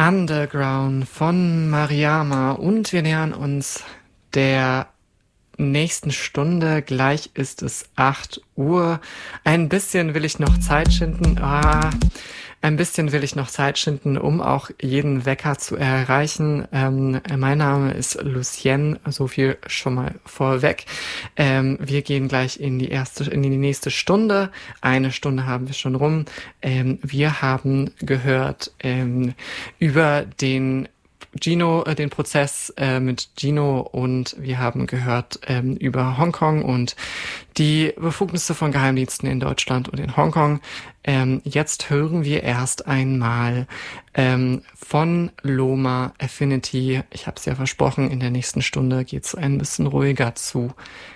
Underground von Mariama und wir nähern uns der nächsten Stunde. Gleich ist es 8 Uhr. Ein bisschen will ich noch Zeit schinden. Um auch jeden Wecker zu erreichen. Mein Name ist Lucien, so viel schon mal vorweg. Wir gehen gleich in die nächste Stunde. Eine Stunde haben wir schon rum. Wir haben gehört über den Prozess mit Gino, und wir haben gehört über Hongkong und die Befugnisse von Geheimdiensten in Deutschland und in Hongkong. Jetzt hören wir erst einmal von Loma Affinity. Ich habe es ja versprochen, in der nächsten Stunde geht es ein bisschen ruhiger zu.